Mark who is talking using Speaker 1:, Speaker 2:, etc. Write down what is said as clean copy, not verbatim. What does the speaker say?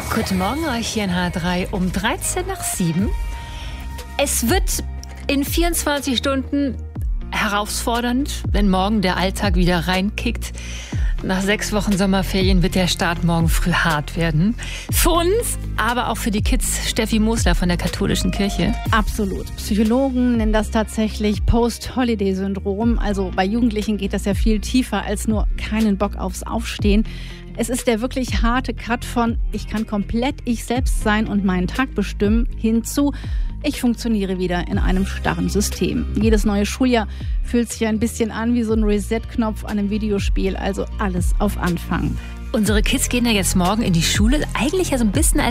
Speaker 1: Guten Morgen euch hier in H3 um 7:13. Es wird in 24 Stunden herausfordernd, wenn morgen der Alltag wieder reinkickt. Nach 6 Wochen Sommerferien wird der Start morgen früh hart werden. Für uns, aber auch für die Kids. Steffi Mosler von der Katholischen Kirche.
Speaker 2: Absolut. Psychologen nennen das tatsächlich Post-Holiday-Syndrom. Also bei Jugendlichen geht das ja viel tiefer als nur keinen Bock aufs Aufstehen. Es ist der wirklich harte Cut von ich kann komplett ich selbst sein und meinen Tag bestimmen hinzu ich funktioniere wieder in einem starren System. Jedes neue Schuljahr fühlt sich ein bisschen an wie so ein Reset-Knopf an einem Videospiel, also alles auf Anfang.
Speaker 1: Unsere Kids gehen ja jetzt morgen in die Schule, eigentlich ja so ein bisschen